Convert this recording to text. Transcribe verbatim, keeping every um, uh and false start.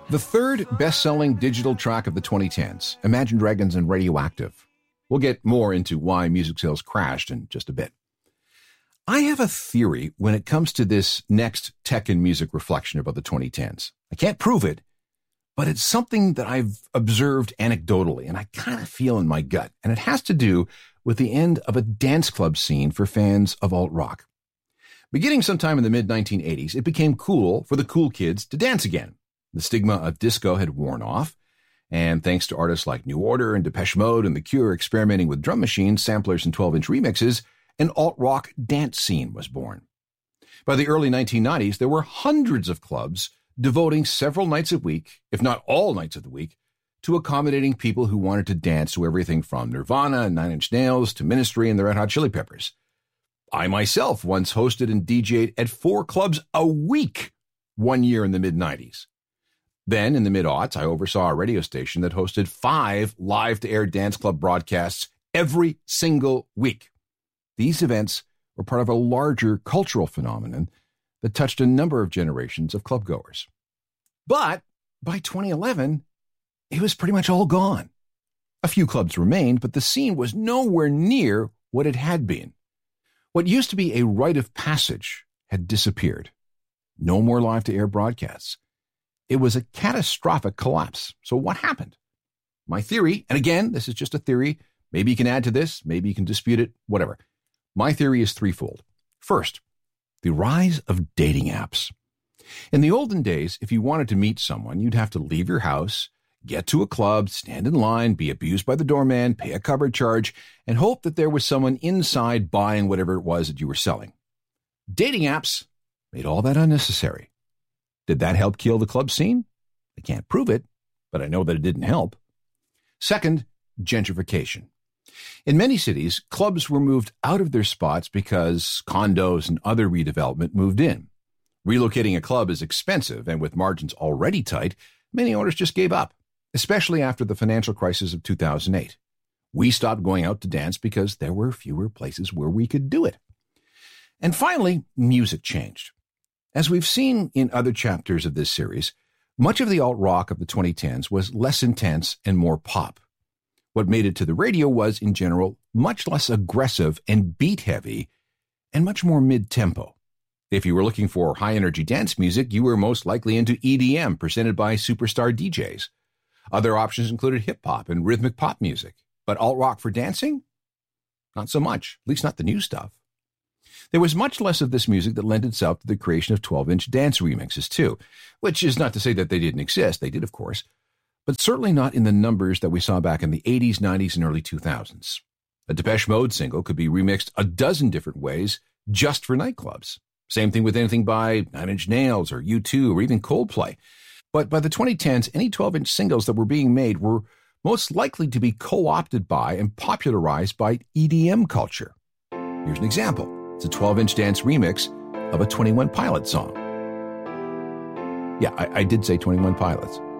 The third best-selling digital track of the twenty tens, Imagine Dragons and Radioactive. We'll get more into why music sales crashed in just a bit. I have a theory when it comes to this next tech and music reflection about the twenty tens. I can't prove it, but it's something that I've observed anecdotally, and I kind of feel in my gut. And it has to do with the end of a dance club scene for fans of alt-rock. Beginning sometime in the mid nineteen eighties, it became cool for the cool kids to dance again. The stigma of disco had worn off, and thanks to artists like New Order and Depeche Mode and The Cure experimenting with drum machines, samplers, and twelve-inch remixes, an alt-rock dance scene was born. By the early nineteen nineties, there were hundreds of clubs devoting several nights a week, if not all nights of the week, to accommodating people who wanted to dance to everything from Nirvana and Nine Inch Nails to Ministry and the Red Hot Chili Peppers. I myself once hosted and D J'd at four clubs a week one year in the mid-nineties. Then, in the mid-aughts, I oversaw a radio station that hosted five live-to-air dance club broadcasts every single week. These events were part of a larger cultural phenomenon that touched a number of generations of clubgoers. But by twenty eleven, it was pretty much all gone. A few clubs remained, but the scene was nowhere near what it had been. What used to be a rite of passage had disappeared. No more live-to-air broadcasts. It was a catastrophic collapse. So what happened? My theory, and again, this is just a theory, maybe you can add to this, maybe you can dispute it, whatever. My theory is threefold. First, the rise of dating apps. In the olden days, if you wanted to meet someone, you'd have to leave your house, get to a club, stand in line, be abused by the doorman, pay a cupboard charge, and hope that there was someone inside buying whatever it was that you were selling. Dating apps made all that unnecessary. Did that help kill the club scene? I can't prove it, but I know that it didn't help. Second, gentrification. In many cities, clubs were moved out of their spots because condos and other redevelopment moved in. Relocating a club is expensive, and with margins already tight, many owners just gave up, especially after the financial crisis of two thousand eight. We stopped going out to dance because there were fewer places where we could do it. And finally, music changed. As we've seen in other chapters of this series, much of the alt-rock of the twenty tens was less intense and more pop. What made it to the radio was, in general, much less aggressive and beat-heavy and much more mid-tempo. If you were looking for high-energy dance music, you were most likely into E D M presented by superstar D Js. Other options included hip-hop and rhythmic pop music. But alt-rock for dancing? Not so much, at least not the new stuff. There was much less of this music that lent itself to the creation of twelve-inch dance remixes, too, which is not to say that they didn't exist. They did, of course, but certainly not in the numbers that we saw back in the eighties, nineties, and early two thousands. A Depeche Mode single could be remixed a dozen different ways just for nightclubs. Same thing with anything by Nine Inch Nails or U two or even Coldplay. But by the twenty tens, any twelve-inch singles that were being made were most likely to be co-opted by and popularized by E D M culture. Here's an example. It's a twelve-inch dance remix of a twenty-one Pilots song. Yeah, I, I did say twenty-one Pilots.